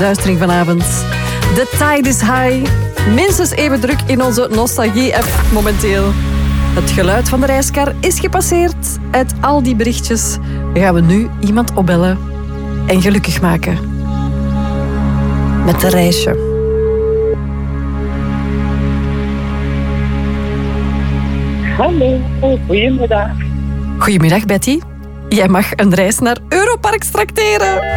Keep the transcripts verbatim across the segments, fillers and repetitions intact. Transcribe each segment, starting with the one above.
Luistering vanavond. The tide is high. Minstens even druk in onze nostalgie-app momenteel. Het geluid van de reiskar is gepasseerd. Uit al die berichtjes gaan we nu iemand opbellen en gelukkig maken. Met een reisje. Hallo, goedemiddag. Goedemiddag Betty. Jij mag een reis naar Europarks trakteren.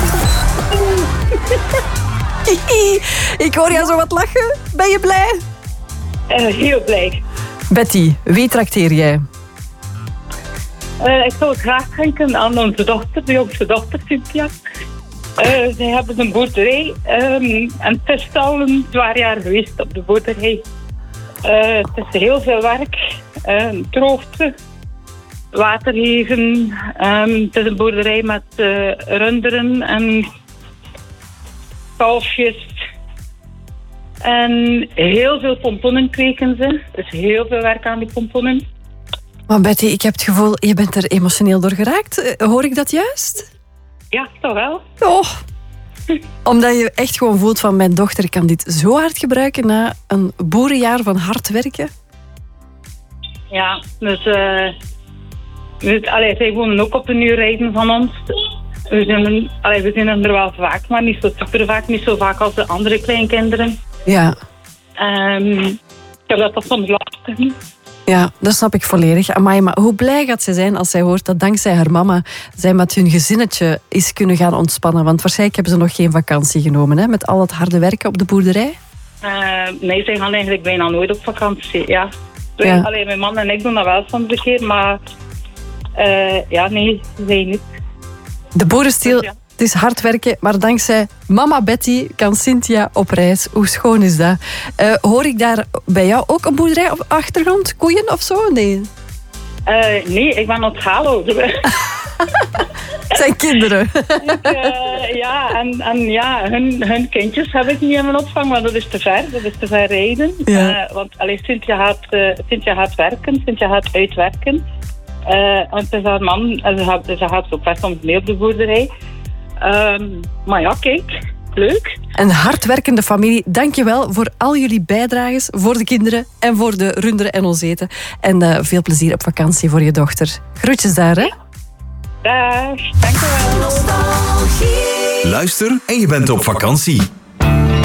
Ik hoor jou zo wat lachen. Ben je blij? Uh, heel blij. Betty, wie trakteer jij? Uh, ik zou graag denken aan onze dochter, de jongste dochter, Cynthia. Uh, zij hebben een boerderij um, en het is al een zwaar jaar geweest op de boerderij. Uh, het is heel veel werk, uh, droogte, water geven. Um, het is een boerderij met uh, runderen en kalfjes. En heel veel pompoenen kweken ze. Dus heel veel werk aan die pompoenen. Maar Betty, ik heb het gevoel, je bent er emotioneel door geraakt. Hoor ik dat juist? Ja, toch wel. Oh. Omdat je echt gewoon voelt van mijn dochter kan dit zo hard gebruiken na een boerenjaar van hard werken. Ja, dus, uh, dus allee, zij wonen ook op een uur rijden van ons. We zijn, allee, we zijn er wel vaak, maar niet zo super vaak. Niet zo vaak als de andere kleinkinderen. Ja. Um, ik heb dat toch soms lastig. Ja, dat snap ik volledig. Amai, maar hoe blij gaat zij zijn als zij hoort dat dankzij haar mama zij met hun gezinnetje is kunnen gaan ontspannen? Want waarschijnlijk hebben ze nog geen vakantie genomen, hè, met al het harde werken op de boerderij. Uh, nee, zij gaan eigenlijk bijna nooit op vakantie, ja. Wij, ja. Allee, mijn man en ik doen dat wel soms een keer, maar uh, ja, nee, zij niet. De boerenstil, ja. Het is hard werken, maar dankzij mama Betty kan Cynthia op reis. Hoe schoon is dat? Uh, hoor ik daar bij jou ook een boerderij op achtergrond? Koeien of zo? Nee, uh, nee ik ben aan het halen. Het zijn kinderen. Ik, uh, ja, en, en ja, hun, hun kindjes heb ik niet in mijn opvang, want dat is te ver. Dat is te ver rijden. Ja. Uh, want allee, Cynthia, gaat, uh, Cynthia gaat werken, Cynthia gaat uitwerken. Uh, en het is haar man, en ze gaat, ze gaat zo ver soms mee op de boerderij. Um, maar ja, kijk, leuk. Een hardwerkende familie, dank je wel voor al jullie bijdrages voor de kinderen en voor de runderen en ons eten. En uh, veel plezier op vakantie voor je dochter. Groetjes daar, hè? Dag, dank je wel. Luister en je bent op vakantie.